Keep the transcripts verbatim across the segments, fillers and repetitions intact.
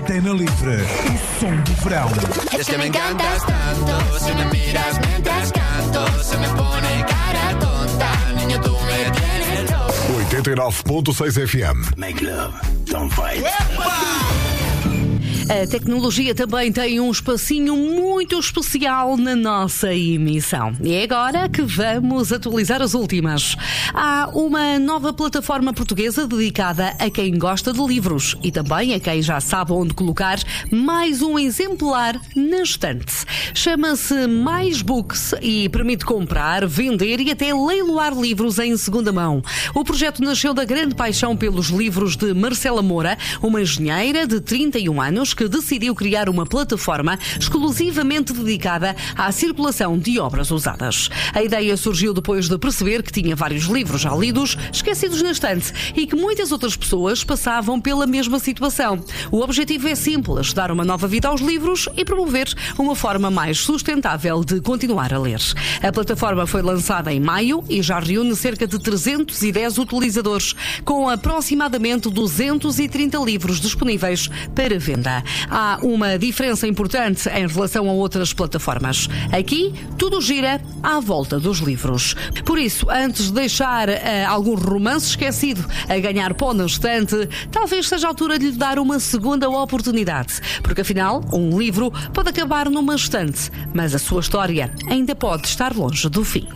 Antena Livre, o som do verão. Es que me encantas tanto, si me miras mientras canto, se me pone cara tonta, niño, tú me tienes loco. oitenta e nove ponto seis F M. Make love, don't fight. A tecnologia também tem um espacinho muito especial na nossa emissão. E é agora que vamos atualizar as últimas. Há uma nova plataforma portuguesa dedicada a quem gosta de livros e também a quem já sabe onde colocar mais um exemplar na estante. Chama-se Mais Books e permite comprar, vender e até leiloar livros em segunda mão. O projeto nasceu da grande paixão pelos livros de Marcela Moura, uma engenheira de trinta e um anos que decidiu criar uma plataforma exclusivamente dedicada à circulação de obras usadas. A ideia surgiu depois de perceber que tinha vários livros já lidos, esquecidos na estante, e que muitas outras pessoas passavam pela mesma situação. O objetivo é simples, dar uma nova vida aos livros e promover uma forma mais sustentável de continuar a ler. A plataforma foi lançada em maio e já reúne cerca de trezentos e dez utilizadores, com aproximadamente duzentos e trinta livros disponíveis para venda. Há uma diferença importante em relação a outras plataformas. Aqui, tudo gira à volta dos livros. Por isso, antes de deixar uh, algum romance esquecido a ganhar pó na estante, talvez seja a altura de lhe dar uma segunda oportunidade. Porque, afinal, um livro pode acabar numa estante, mas a sua história ainda pode estar longe do fim.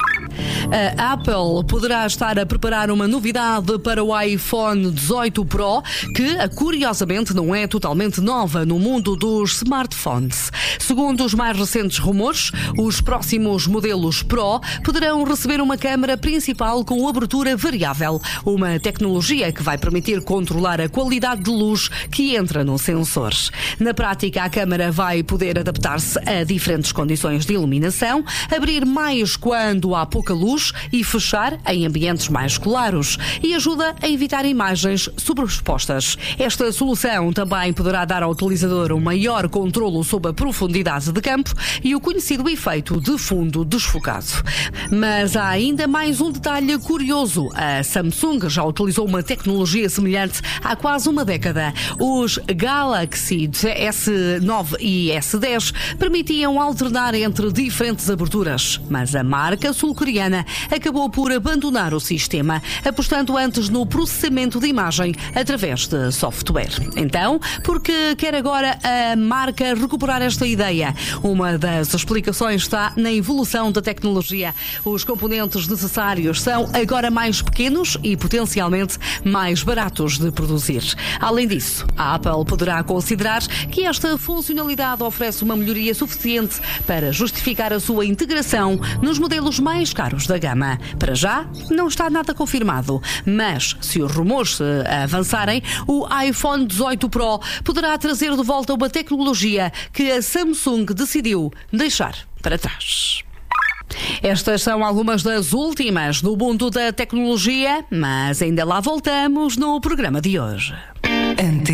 A Apple poderá estar a preparar uma novidade para o iPhone dezoito Pro, que, curiosamente, não é totalmente nova no mundo dos smartphones. Segundo os mais recentes rumores, os próximos modelos Pro poderão receber uma câmara principal com abertura variável, uma tecnologia que vai permitir controlar a qualidade de luz que entra no sensor. Na prática, a câmara vai poder adaptar-se a diferentes condições de iluminação, abrir mais quando há pouca luz e fechar em ambientes mais claros, e ajuda a evitar imagens sobreexpostas. Esta solução também poderá dar ao utilizador um maior controlo sobre a profundidade de campo e o conhecido efeito de fundo desfocado. Mas há ainda mais um detalhe curioso. A Samsung já utilizou uma tecnologia semelhante há quase uma década. Os Galaxy S nove e S dez permitiam alternar entre diferentes aberturas, mas a marca sul-coreana acabou por abandonar o sistema, apostando antes no processamento de imagem através de software. Então, porque quer agora a marca recuperar esta ideia? Uma das explicações está na evolução da tecnologia. Os componentes necessários são agora mais pequenos e potencialmente mais baratos de produzir. Além disso, a Apple poderá considerar que esta funcionalidade oferece uma melhoria suficiente para justificar a sua integração nos modelos mais caros da gama. Para já, não está nada confirmado, mas se os rumores avançarem, o iPhone dezoito Pro poderá trazer de volta uma tecnologia que a Samsung decidiu deixar para trás. Estas são algumas das últimas do mundo da tecnologia, mas ainda lá voltamos no programa de hoje.